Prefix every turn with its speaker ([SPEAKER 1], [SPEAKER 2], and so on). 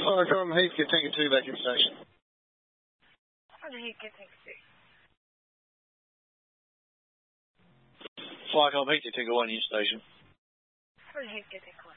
[SPEAKER 1] Flycom Heathcote Tango 2 back in station.
[SPEAKER 2] Roger, Heathcote Tango 2.
[SPEAKER 1] Flycom Heathcote Tango 1 in station.
[SPEAKER 2] Roger, Heathcote Tango 1.